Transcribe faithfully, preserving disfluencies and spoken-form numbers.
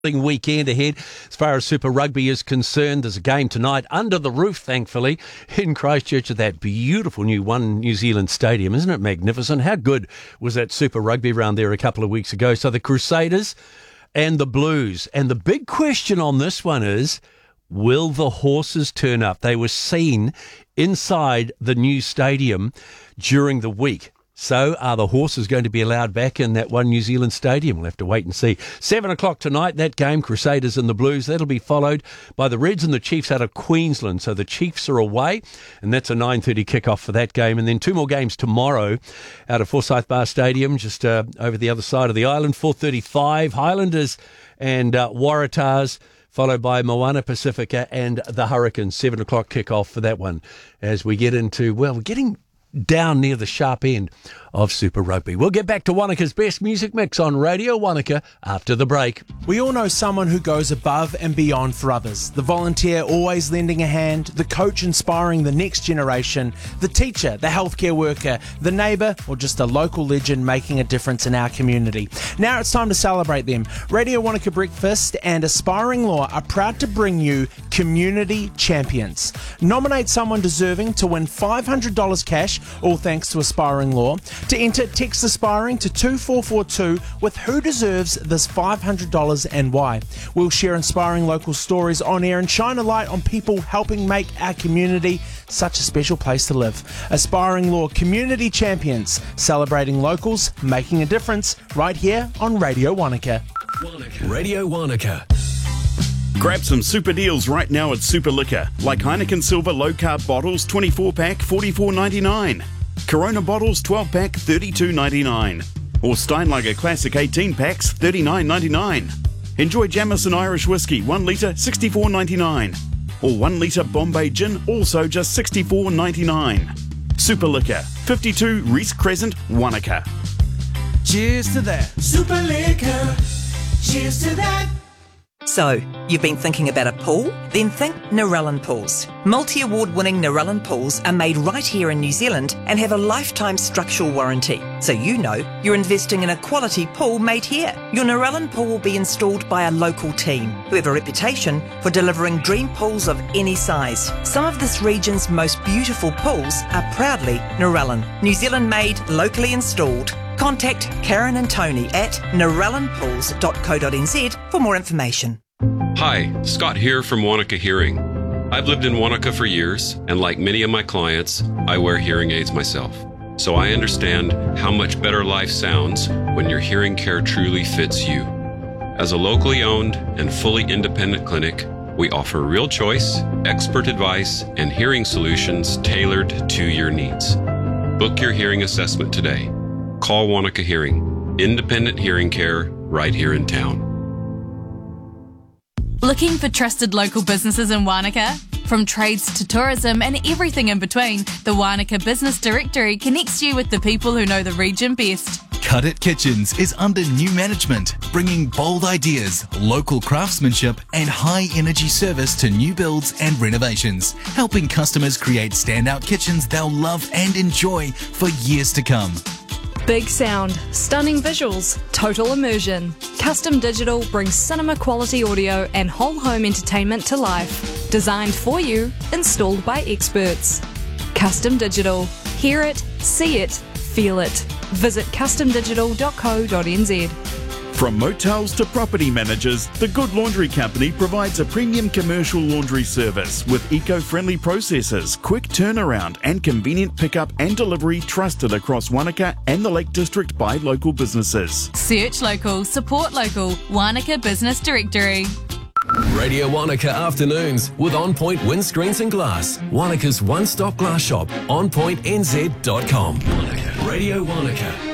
Weekend ahead as far as Super Rugby is concerned. There's a game tonight under the roof, thankfully, in Christchurch at that beautiful new One New Zealand Stadium. Isn't it magnificent? How good was that Super Rugby round there a couple of weeks ago? So the Crusaders and the Blues. And the big question on this one is, will the horses turn up? They were seen inside the new stadium during the week. So are the horses going to be allowed back in that One New Zealand Stadium? We'll have to wait and see. Seven o'clock tonight, that game, Crusaders and the Blues. That'll be followed by the Reds and the Chiefs out of Queensland. So the Chiefs are away, and that's a nine thirty kickoff for that game. And then two more games tomorrow out of Forsyth Bar Stadium, just uh, over the other side of the island. four thirty-five, Highlanders and uh, Waratahs, followed by Moana Pacifica and the Hurricanes. Seven o'clock kickoff for that one as we get into, well, we're getting down near the sharp end of Super Rugby. We'll get back to Wanaka's best music mix on Radio Wanaka after the break. We all know someone who goes above and beyond for others. The volunteer always lending a hand, the coach inspiring the next generation, the teacher, the healthcare worker, the neighbour, or just a local legend making a difference in our community. Now it's time to celebrate them. Radio Wanaka Breakfast and Aspiring Law are proud to bring you Community Champions. Nominate someone deserving to win five hundred dollars cash, all thanks to Aspiring Law. To enter, text Aspiring to two four four two with who deserves this five hundred dollars and why. We'll share inspiring local stories on air and shine a light on people helping make our community such a special place to live. Aspiring Law Community Champions, celebrating locals, making a difference, right here on Radio Wanaka. Wanaka. Radio Wanaka. Grab some super deals right now at Super Liquor, like Heineken Silver Low Carb bottles twenty-four pack forty-four ninety-nine, Corona bottles twelve pack thirty-two ninety-nine, or Steinlager Classic eighteen packs thirty-nine ninety-nine. Enjoy Jameson Irish Whiskey one litre sixty-four ninety-nine, or one litre Bombay Gin also just sixty-four ninety-nine. Super Liquor, fifty-two Reese Crescent, Wanaka. Cheers to that. Super Liquor. Cheers to that. So, you've been thinking about a pool? Then think Narellan Pools. Multi-award winning Narellan Pools are made right here in New Zealand and have a lifetime structural warranty. So you know you're investing in a quality pool made here. Your Narellan pool will be installed by a local team who have a reputation for delivering dream pools of any size. Some of this region's most beautiful pools are proudly Narellan. New Zealand made, locally installed. Contact Karen and Tony at narellan pools dot co dot n z for more information. Hi, Scott here from Wanaka Hearing. I've lived in Wanaka for years, and like many of my clients, I wear hearing aids myself. So I understand how much better life sounds when your hearing care truly fits you. As a locally owned and fully independent clinic, we offer real choice, expert advice, and hearing solutions tailored to your needs. Book your hearing assessment today. Call Wanaka Hearing, independent hearing care right here in town. Looking for trusted local businesses in Wanaka? From trades to tourism and everything in between, the Wanaka Business Directory connects you with the people who know the region best. Cut It Kitchens is under new management, bringing bold ideas, local craftsmanship and high-energy service to new builds and renovations, helping customers create standout kitchens they'll love and enjoy for years to come. Big sound, stunning visuals, total immersion. Custom Digital brings cinema quality audio and whole home entertainment to life. Designed for you, installed by experts. Custom Digital. Hear it, see it, feel it. Visit custom digital dot co dot n z. From motels to property managers, the Good Laundry Company provides a premium commercial laundry service with eco-friendly processes, quick turnaround and convenient pickup and delivery trusted across Wanaka and the Lake District by local businesses. Search local, support local, Wanaka Business Directory. Radio Wanaka Afternoons with On Point Windscreens and Glass. Wanaka's one-stop glass shop, on point n z dot com. Radio Wanaka.